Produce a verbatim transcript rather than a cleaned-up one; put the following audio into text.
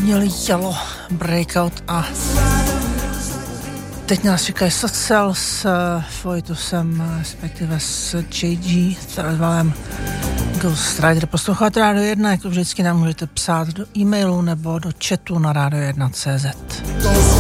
zněli Yellow, Breakout a teď nás čekají Socel s Foitusem, respektive s J G Threadwellem. Ghost Rider. Posloucháte Rádio jedna, jako vždycky nám můžete psát do e-mailu nebo do chatu na rádio jedna tečka cé zet.